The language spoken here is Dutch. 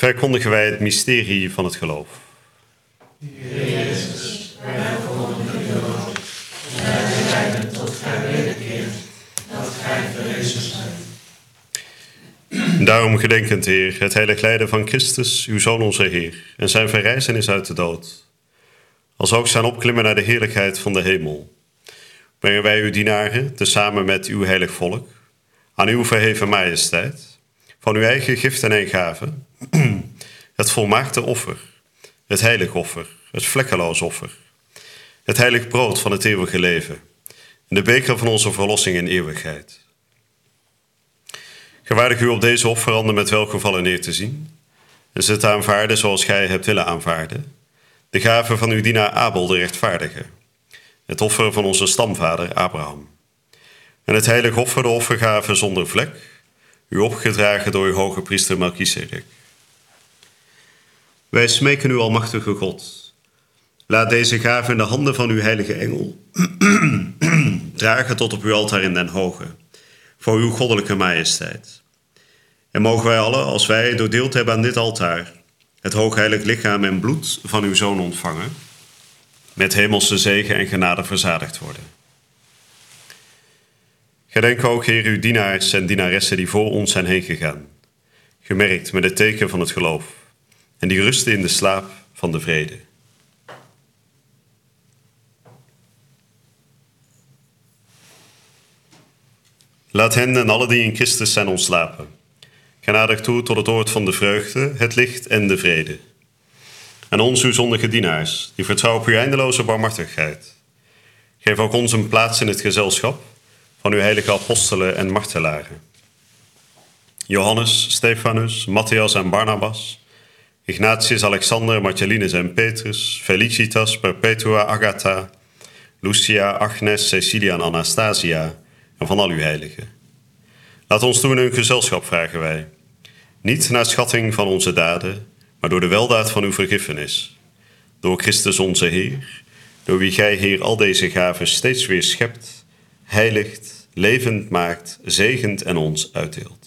verkondigen wij het mysterie van het geloof. Heer Jezus, wij verkondigen de dood, en wij belijden tot gij wederkeert, dat gij verrezen zijt. Daarom gedenkend, Heer, het heilig lijden van Christus, uw Zoon onze Heer, en zijn verrijzenis uit de dood, als ook zijn opklimmen naar de heerlijkheid van de hemel, brengen wij uw dienaren, tezamen met uw heilig volk, aan uw verheven majesteit, van uw eigen giften en gaven, het volmaakte offer, het heilig offer, het vlekkeloos offer, het heilig brood van het eeuwige leven, en de beker van onze verlossing in eeuwigheid. Gewaardig u op deze offeranden met welgevallen neer te zien, en ze te aanvaarden zoals gij hebt willen aanvaarden, de gave van uw dienaar Abel de rechtvaardige, het offer van onze stamvader Abraham, en het heilig offer, de offergave zonder vlek, u opgedragen door uw hoge priester Melchisedek. Wij smeken u, almachtige God, laat deze gave in de handen van uw heilige engel dragen tot op uw altaar in den hoge, voor uw goddelijke majesteit. En mogen wij allen, als wij doordeeld hebben aan dit altaar, het hoogheilig lichaam en bloed van uw Zoon ontvangen, met hemelse zegen en genade verzadigd worden. Gedenk ook, Heer, uw dienaars en dienaressen die voor ons zijn heen gegaan, gemerkt met het teken van het geloof, en die rusten in de slaap van de vrede. Laat hen en alle die in Christus zijn ontslapen genadig toe tot het oord van de vreugde, het licht en de vrede. En ons, uw zondige dienaars, die vertrouwen op uw eindeloze barmhartigheid, geef ook ons een plaats in het gezelschap van uw heilige apostelen en martelaren. Johannes, Stefanus, Matthias en Barnabas, Ignatius, Alexander, Marcellinus en Petrus, Felicitas, Perpetua, Agatha, Lucia, Agnes, Cecilia en Anastasia, en van al uw heiligen. Laat ons doen in uw gezelschap, vragen wij. Niet naar schatting van onze daden, maar door de weldaad van uw vergiffenis. Door Christus onze Heer, door wie gij, Heer, al deze gaven steeds weer schept, heiligt, levend maakt, zegent en ons uitdeelt.